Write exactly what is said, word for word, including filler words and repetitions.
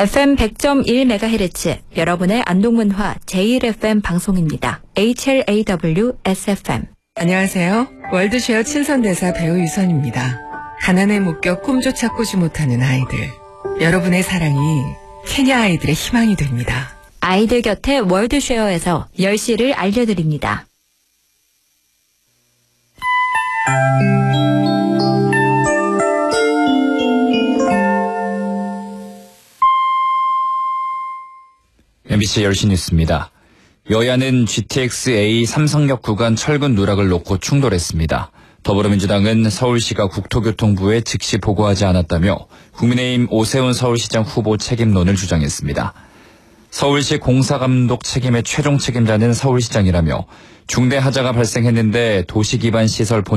에프엠 백 점 일 메가헤르츠 여러분의 안동문화 제일 에프엠 방송입니다. 에이치엘에이더블유-에스에프엠. 안녕하세요. 월드쉐어 친선대사 배우 유선입니다. 가난에 묶여 꿈조차 꾸지 못하는 아이들. 여러분의 사랑이 케냐 아이들의 희망이 됩니다. 아이들 곁에 월드쉐어에서 열 시를 알려드립니다. 엠비씨 열 시 뉴스입니다. 여야는 지티엑스에이 삼성역 구간 철근 누락을 놓고 충돌했습니다. 더불어민주당은 서울시가 국토교통부에 즉시 보고하지 않았다며 국민의힘 오세훈 서울시장 후보 책임론을 주장했습니다. 서울시 공사감독 책임의 최종 책임자는 서울시장이라며 중대 하자가 발생했는데 도시 기반 시설 본